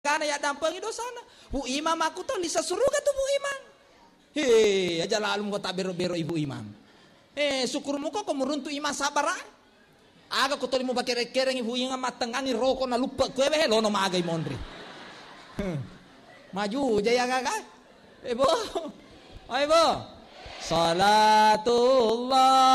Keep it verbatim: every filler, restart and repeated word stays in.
kana ya dampengi dosana. Bu imam aku tuh lisa suruga tuh bu imam. Hei, aja lalu mo tak bero-bero ibu imam. Eh, syukur mo ko kumuruntu imam sabar. Aga ko toli mo bakere-kereng ibu imam matengani rokok na lupa kue behe lono magay mondri. Maju jaya kakak. Ibu. Ayo ibu. Salatullah